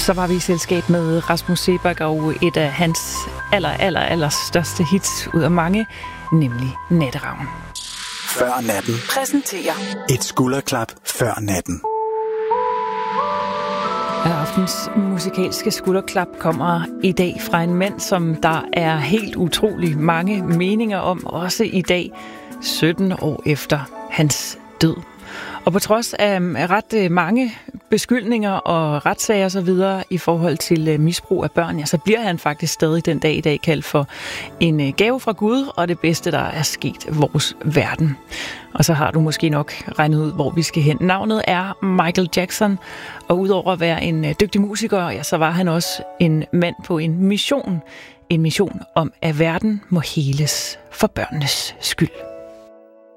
Så var vi i selskab med Rasmus Seebach og et af hans aller største hits ud af mange, nemlig Natteravn. Før natten Præsenterer et skulderklap før natten. Aftens musikalske skulderklap kommer i dag fra en mand, som der er helt utrolig mange meninger om, også i dag, 17 år efter hans død. Og på trods af ret mange beskyldninger og retssager og så videre i forhold til misbrug af børn, ja, så bliver han faktisk stadig den dag i dag kaldt for en gave fra Gud og det bedste, der er sket vores verden. Og så har du måske nok regnet ud, hvor vi skal hen. Navnet er Michael Jackson, og udover at være en dygtig musiker, ja, så var han også en mand på en mission. En mission om, at verden må heles for børnenes skyld.